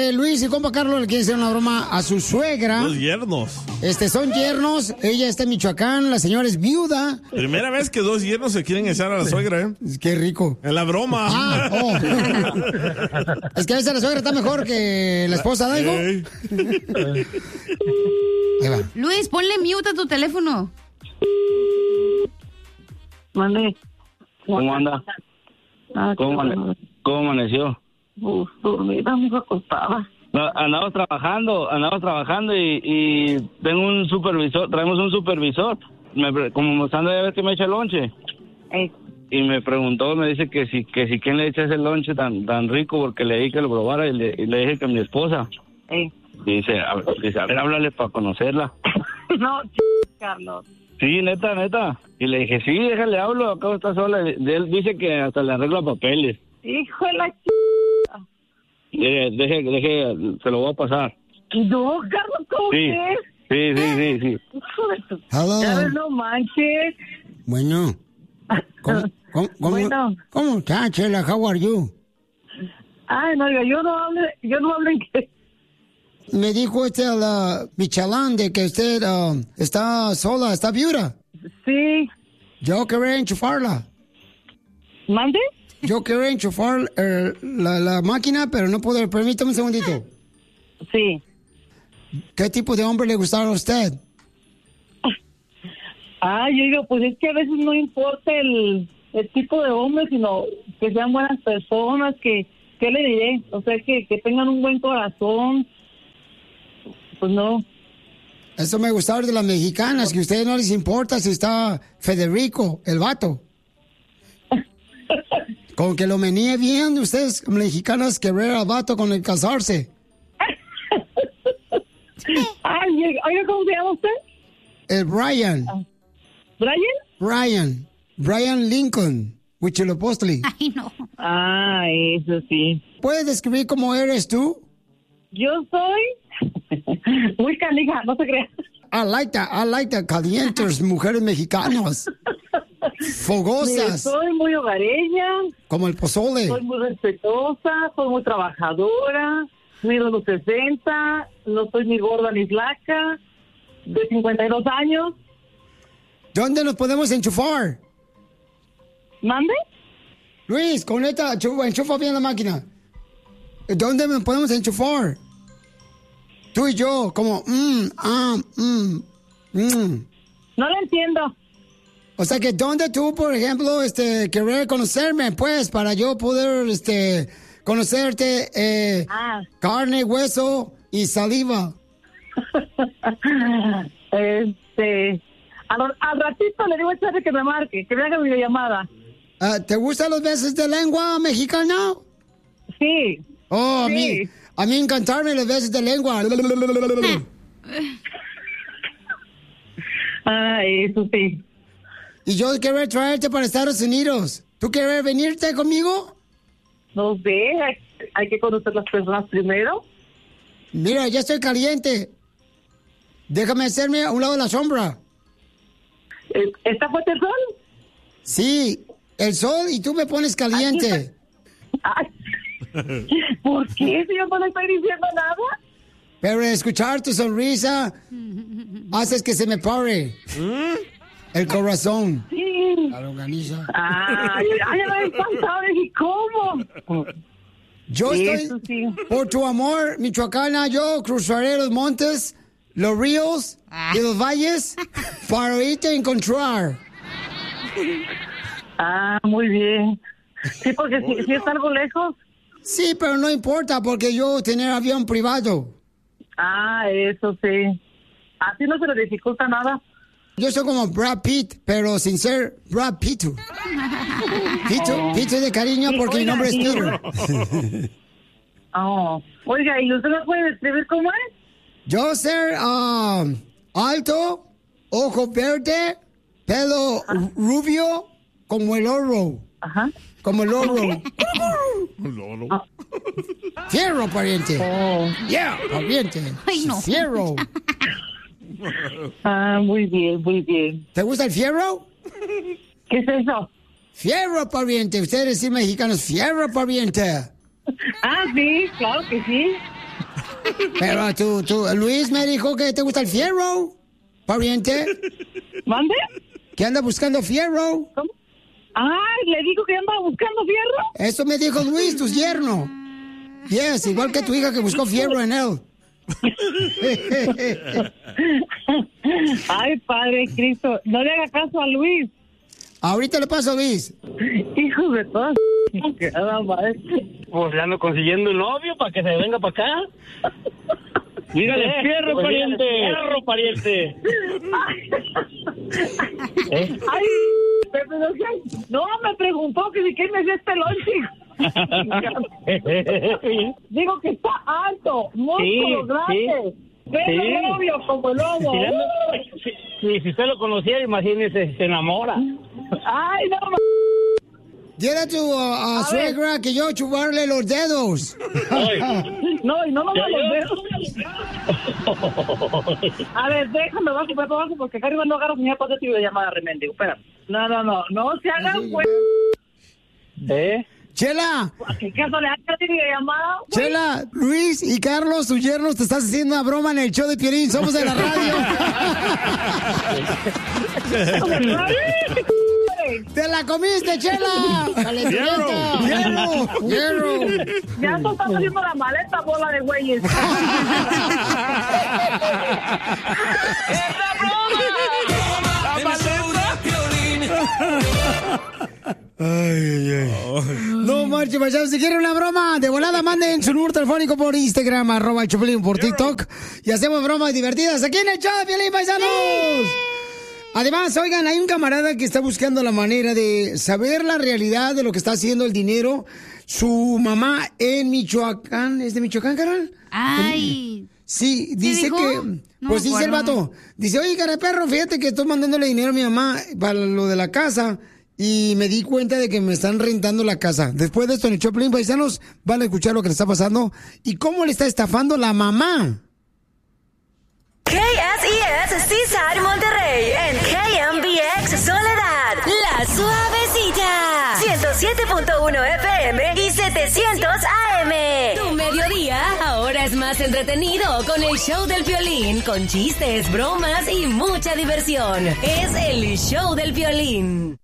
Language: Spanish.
Luis y compa Carlos le quieren hacer una broma a su suegra. Los yernos. Son yernos. Ella está en Michoacán. La señora es viuda. Primera vez que dos yernos se quieren echar a la suegra, ¿eh? Qué rico. En la broma. Es que a veces la suegra está mejor que la esposa, ¿no? Ahí va. Luis, ponle mute a tu teléfono. Mande. ¿Cómo anda? ¿Cómo amaneció? Dormida, me acostaba. No, andamos trabajando y tengo un supervisor, traemos un supervisor. Como mostrando a ver que me echa el lonche. Y me preguntó, me dice que si quién le echa ese lonche tan rico porque le dije que lo probara y le dije que mi esposa. Y dice, a ver, háblale para conocerla. No, Carlos. Sí, neta. Y le dije, sí, déjale, hablo, acá está sola. Él dice que hasta le arregla papeles. Hijo de la Deje, se lo voy a pasar. No, Carlos, ¿cómo es? Sí. Hijo de tu... Hello. No manches. Bueno. ¿Cómo está, Chela? How are you? Ay, no, yo no hablo en qué. Me dijo la Michalán de que usted está sola, está viuda. Sí. Yo quería enchufarla. ¿Mande? Yo quería enchufar la máquina, pero no puedo. Permítame un segundito. Sí. ¿Qué tipo de hombre le gustaba a usted? Yo digo, pues es que a veces no importa el tipo de hombre, sino que sean buenas personas, ¿qué le diré? O sea, que tengan un buen corazón. Pues no. Eso me gustaba de las mexicanas, que a ustedes no les importa si está Federico, el vato. Con que lo menee bien, ustedes mexicanas querer al vato con el casarse. Oiga, ¿cómo se llama usted? El Brian. ¿Brian? Brian Lincoln, Huitzilopochtli. Ay, no. Eso sí. ¿Puedes describir cómo eres tú? Yo soy muy canija, no se crea. I like that, calientes mujeres mexicanas. Fogosas. Soy muy hogareña. Como el pozole. Soy muy respetuosa, soy muy trabajadora, mido los 60, no soy ni gorda ni flaca, de 52 años. ¿Dónde nos podemos enchufar? ¿Mande? Luis, conecta, enchufa bien la máquina. ¿Dónde nos podemos enchufar? Tú y yo, como, No lo entiendo. O sea que, ¿dónde tú, por ejemplo, querer conocerme, pues, para yo poder, conocerte, carne, hueso y saliva? Al ratito le digo a Charlie que me marque, que me haga videollamada. ¿Te gustan los besos de lengua mexicana? Sí. Oh, sí. A mí encantarme los besos de lengua. Eso sí. Y yo quiero traerte para Estados Unidos. ¿Tú quieres venirte conmigo? No sé, hay que conocer las personas primero. Mira, ya estoy caliente. Déjame hacerme a un lado de la sombra. ¿Está fuerte el sol? Sí, el sol y tú me pones caliente. ¿Por qué, si yo no le estoy diciendo nada? Pero escuchar tu sonrisa haces que se me pare el corazón. Sí. La longaniza. ¿Y cómo? Yo estoy, por tu amor, Michoacana, yo cruzaré los montes, los ríos y los valles para irte a encontrar. Muy bien. Sí, porque si es algo lejos. Sí, pero no importa, porque yo tener avión privado. Eso sí. Así no se le dificulta nada. Yo soy como Brad Pitt, pero sin ser Brad Pitt. Pitt de cariño porque mi nombre es Peter. Oiga, ¿y usted me puede describir cómo es? Yo ser alto, ojo verde, pelo rubio, como el oro. Ajá. Como el oro. Fierro, pariente. Yeah, pariente. Ay, no. Fierro. Muy bien, muy bien. ¿Te gusta el fierro? ¿Qué es eso? Fierro, pariente. Ustedes sí mexicanos, fierro, pariente. Sí, claro que sí. Pero tú, Luis me dijo que te gusta el fierro, pariente. ¿Mande? ¿Que anda buscando fierro? ¿Cómo? Ay, le digo que anda buscando fierro. Eso me dijo Luis, tu yerno. Yes, igual que tu hija que buscó fierro en él. Ay, Padre Cristo, no le haga caso a Luis. Ahorita le paso a Luis. Hijo de todas. Nada más. Pues le ando consiguiendo un novio para que se venga para acá. Dígale fierro, pues pariente. Fierro, pariente. Ay, pero no, me preguntó que si quién me hacía este lonche. Digo que está alto, músculo grande. Pero novio como el lobo. Si usted lo conociera, imagínese, se enamora. Ay, no, Dile a tu suegra que yo chuparle los dedos. No, y no me los dedos. A ver, déjame bajo porque acá arriba no agarro señal para tu videollamada, remendigo. Espera. No se hagan, güey. Chela. ¿Qué caso le hagas tu videollamada? Chela, Luis y Carlos, tus yernos, te estás haciendo una broma en el show de Piolín. Somos de la radio. ¡Te la comiste, Chela! ¡Hierro! Ya tú estás haciendo la maleta, bola de güeyes. ¡Es la broma! ¡La maleta! Ay. No marche, paisanos. Si quieren una broma de volada, manden su número telefónico por Instagram, @Chupilín, por TikTok. Y hacemos bromas divertidas aquí en el show de Piolín, paisanos. Además, oigan, hay un camarada que está buscando la manera de saber la realidad de lo que está haciendo el dinero su mamá en Michoacán. ¿Es de Michoacán, Carol? Ay. Sí, dice que... Pues dice el vato. Dice, oye, cara de perro, fíjate que estoy mandándole dinero a mi mamá para lo de la casa y me di cuenta de que me están rentando la casa. Después de esto, en el Choplin, paisanos, van a escuchar lo que le está pasando y cómo le está estafando la mamá. KSES Seaside Monterrey en KMBX Soledad, La Suavecita, 107.1 FM y 700 AM. Tu mediodía ahora es más entretenido con el show del Piolín, con chistes, bromas y mucha diversión. Es el show del Piolín.